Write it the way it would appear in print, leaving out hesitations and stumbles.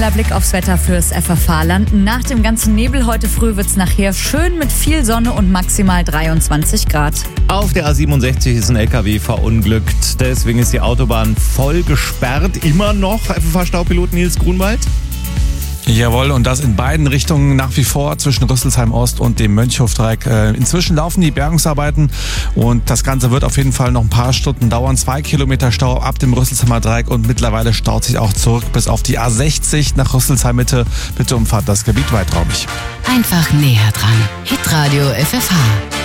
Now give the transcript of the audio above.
Blick aufs Wetter fürs FFH-Land. Nach dem ganzen Nebel heute früh wird's nachher schön mit viel Sonne und maximal 23 Grad. Auf der A67 ist ein LKW verunglückt. Deswegen ist die Autobahn voll gesperrt. Immer noch, FFH-Staupilot Nils Grunwald? Jawohl, und das in beiden Richtungen nach wie vor zwischen Rüsselsheim Ost und dem Mönchhofdreieck. Inzwischen laufen die Bergungsarbeiten und das Ganze wird auf jeden Fall noch ein paar Stunden dauern. 2 Kilometer Stau ab dem Rüsselsheimer Dreieck und mittlerweile staut sich auch zurück bis auf die A60 nach Rüsselsheim Mitte. Bitte umfahrt das Gebiet weitraumig. Einfach näher dran. Hitradio FFH.